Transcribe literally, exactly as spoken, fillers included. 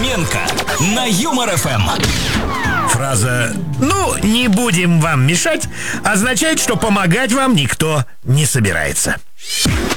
Фоменко на Юмор эф эм. Фраза «ну, не будем вам мешать» означает, что помогать вам никто не собирается.